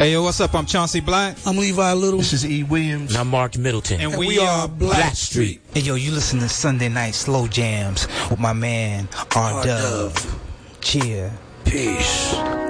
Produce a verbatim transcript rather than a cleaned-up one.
Hey, yo, what's up? I'm Chauncey Black. I'm Levi Little. This is E. Williams. And I'm Mark Middleton. And, And we, we are are Black, Black Street. Hey, yo, you listen to Sunday Night Slow Jams with my man, R-Dub. Cheer. Peace.